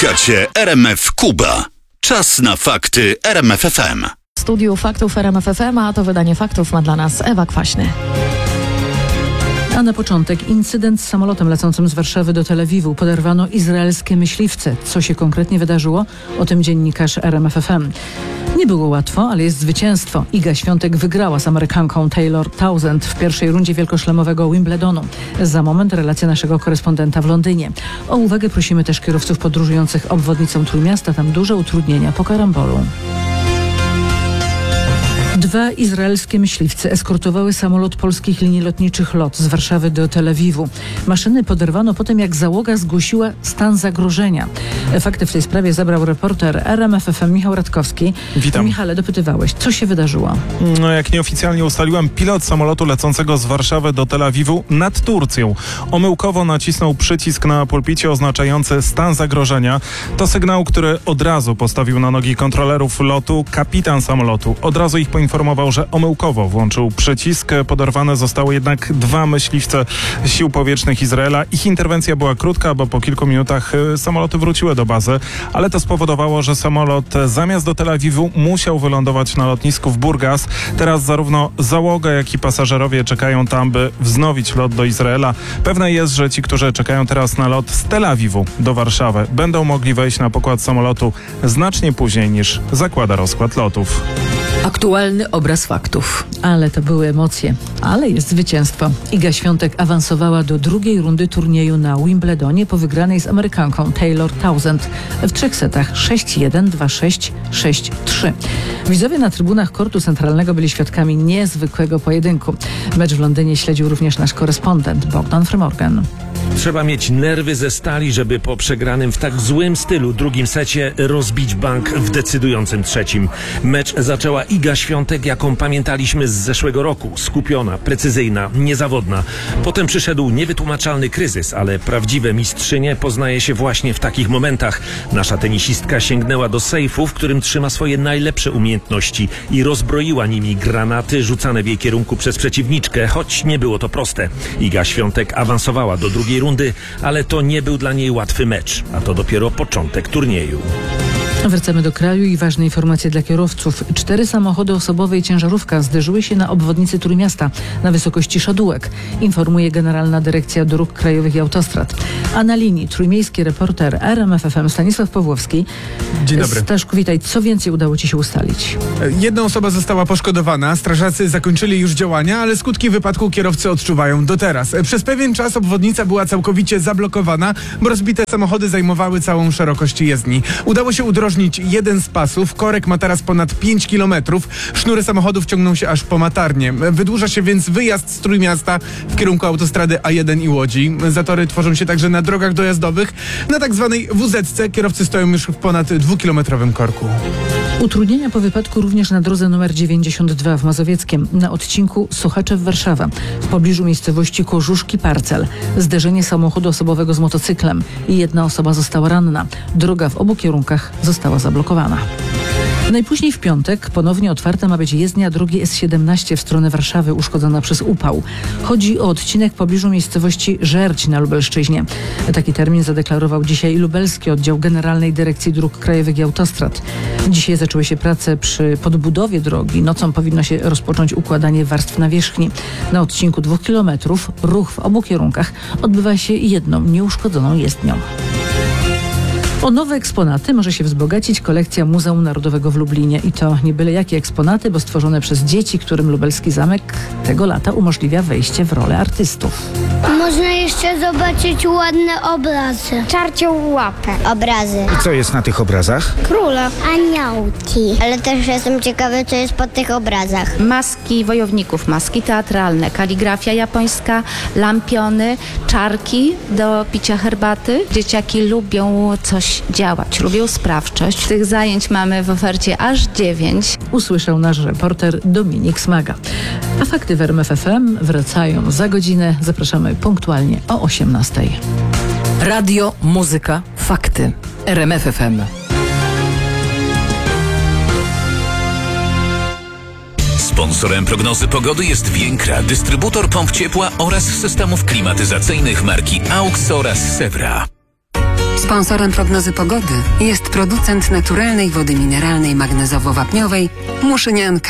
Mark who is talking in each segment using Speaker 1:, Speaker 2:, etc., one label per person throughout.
Speaker 1: Słuchacie RMF Kuba. Czas na fakty RMF FM.
Speaker 2: W studiu faktów RMF FM, a to wydanie faktów ma dla nas Ewa Kwaśny.
Speaker 3: A na początek incydent z samolotem lecącym z Warszawy do Tel Awiwu. Poderwano izraelskie myśliwce. Co się konkretnie wydarzyło? O tym dziennikarz RMF FM. Nie było łatwo, ale jest zwycięstwo. Iga Świątek wygrała z Amerykanką Taylor Townsend w pierwszej rundzie wielkoszlemowego Wimbledonu. Za moment relacja naszego korespondenta w Londynie. O uwagę prosimy też kierowców podróżujących obwodnicą Trójmiasta. Tam duże utrudnienia po karambolu. 2 izraelskie myśliwce eskortowały samolot polskich linii lotniczych LOT z Warszawy do Tel Awiwu. Maszyny poderwano po tym, jak załoga zgłosiła stan zagrożenia. Fakty w tej sprawie zebrał reporter RMF FM Michał Radkowski.
Speaker 4: Witam.
Speaker 3: Michale, dopytywałeś, co się wydarzyło?
Speaker 4: No, jak nieoficjalnie ustaliłem, pilot samolotu lecącego z Warszawy do Tel Awiwu nad Turcją omyłkowo nacisnął przycisk na pulpicie oznaczający stan zagrożenia. To sygnał, który od razu postawił na nogi kontrolerów lotu kapitan samolotu. Od razu ich poinformował, że omyłkowo włączył przycisk. Poderwane zostały jednak 2 myśliwce sił powietrznych Izraela. Ich interwencja była krótka, bo po kilku minutach samoloty wróciły do bazy, ale to spowodowało, że samolot zamiast do Tel Awiwu musiał wylądować na lotnisku w Burgas. Teraz zarówno załoga, jak i pasażerowie czekają tam, by wznowić lot do Izraela. Pewne jest, że ci, którzy czekają teraz na lot z Tel Awiwu do Warszawy, będą mogli wejść na pokład samolotu znacznie później niż zakłada rozkład lotów.
Speaker 5: Aktualny obraz faktów.
Speaker 3: Ale to były emocje. Ale jest zwycięstwo. Iga Świątek awansowała do drugiej rundy turnieju na Wimbledonie po wygranej z Amerykanką Taylor Townsend w 3 setach 6-1, 2-6, 6-3. Widzowie na trybunach kortu centralnego byli świadkami niezwykłego pojedynku. Mecz w Londynie śledził również nasz korespondent Bogdan Frymorgan.
Speaker 6: Trzeba mieć nerwy ze stali, żeby po przegranym w tak złym stylu drugim secie rozbić bank w decydującym trzecim. Mecz zaczęła Iga Świątek, jaką pamiętaliśmy z zeszłego roku. Skupiona, precyzyjna, niezawodna. Potem przyszedł niewytłumaczalny kryzys, ale prawdziwe mistrzynie poznaje się właśnie w takich momentach. Nasza tenisistka sięgnęła do sejfu, w którym trzyma swoje najlepsze umiejętności i rozbroiła nimi granaty rzucane w jej kierunku przez przeciwniczkę, choć nie było to proste. Iga Świątek awansowała do drugiej rundy, ale to nie był dla niej łatwy mecz, a to dopiero początek turnieju.
Speaker 3: Wracamy do kraju i ważne informacje dla kierowców. 4 samochody osobowe i ciężarówka zderzyły się na obwodnicy Trójmiasta na wysokości Szadółek, informuje Generalna Dyrekcja Dróg Krajowych i Autostrad. A na linii trójmiejski reporter RMF FM Stanisław Pawłowski.
Speaker 7: Dzień dobry.
Speaker 3: Staszku, witaj. Co więcej udało Ci się ustalić?
Speaker 7: Jedna osoba została poszkodowana. Strażacy zakończyli już działania, ale skutki wypadku kierowcy odczuwają do teraz. Przez pewien czas obwodnica była całkowicie zablokowana, bo rozbite samochody zajmowały całą szerokość jezdni. Udało się udrożnić jeden z pasów. Korek ma teraz ponad 5 kilometrów. Sznury samochodów ciągną się aż po Matarnie. Wydłuża się więc wyjazd z Trójmiasta w kierunku autostrady A1 i Łodzi. Zatory tworzą się także na drogach dojazdowych. Na tak zwanej WZ-ce kierowcy stoją już w ponad 2-kilometrowym korku.
Speaker 3: Utrudnienia po wypadku również na drodze numer 92 w Mazowieckiem, na odcinku Sochaczew-Warszawa, w pobliżu miejscowości Korzuszki-Parcel. Zderzenie samochodu osobowego z motocyklem i 1 osoba została ranna. Droga w obu kierunkach została zablokowana. Najpóźniej w piątek ponownie otwarta ma być jezdnia drogi S17 w stronę Warszawy uszkodzona przez upał. Chodzi o odcinek w pobliżu miejscowości Żerć na Lubelszczyźnie. Taki termin zadeklarował dzisiaj lubelski oddział Generalnej Dyrekcji Dróg Krajowych i Autostrad. Dzisiaj zaczęły się prace przy podbudowie drogi. Nocą powinno się rozpocząć układanie warstw nawierzchni. Na odcinku 2 kilometrów ruch w obu kierunkach odbywa się jedną nieuszkodzoną jezdnią. O nowe eksponaty może się wzbogacić kolekcja Muzeum Narodowego w Lublinie. I to nie byle jakie eksponaty, bo stworzone przez dzieci, którym lubelski zamek tego lata umożliwia wejście w rolę artystów.
Speaker 8: Można jeszcze zobaczyć ładne obrazy. Czarcią łapę. Obrazy.
Speaker 9: I co jest na tych obrazach?
Speaker 8: Króla. Aniołki. Ale też jestem ciekawy, co jest po tych obrazach.
Speaker 10: Maski wojowników, maski teatralne, kaligrafia japońska, lampiony, czarki do picia herbaty. Dzieciaki lubią coś działać, lubią sprawczość. Tych zajęć mamy w ofercie aż 9.
Speaker 3: Usłyszał nasz reporter Dominik Smaga. A fakty w RMF FM wracają za godzinę. Zapraszamy punktualnie o 18:00.
Speaker 5: Radio, muzyka, fakty. RMF FM.
Speaker 1: Sponsorem prognozy pogody jest Więkra, dystrybutor pomp ciepła oraz systemów klimatyzacyjnych marki AUX oraz Sewra.
Speaker 9: Sponsorem prognozy pogody jest producent naturalnej wody mineralnej magnezowo-wapniowej Muszynianka.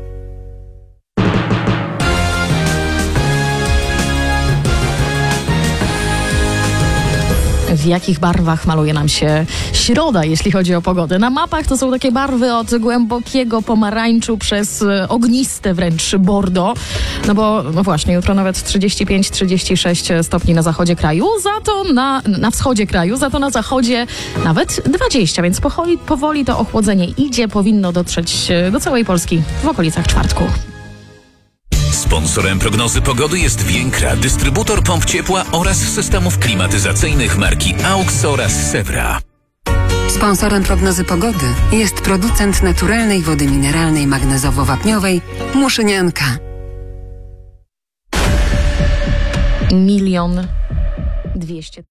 Speaker 2: W jakich barwach maluje nam się środa, jeśli chodzi o pogodę? Na mapach to są takie barwy od głębokiego pomarańczu przez ogniste wręcz bordo. No bo no właśnie, jutro nawet 35-36 stopni na zachodzie kraju, za to na wschodzie kraju, za to na zachodzie nawet 20, więc powoli to ochłodzenie idzie, powinno dotrzeć do całej Polski w okolicach czwartku.
Speaker 11: Sponsorem prognozy pogody jest Więkra, dystrybutor pomp ciepła oraz systemów klimatyzacyjnych marki AUX oraz Sewra.
Speaker 9: Sponsorem prognozy pogody jest producent naturalnej wody mineralnej magnezowo-wapniowej Muszynianka.
Speaker 2: 1 200 000.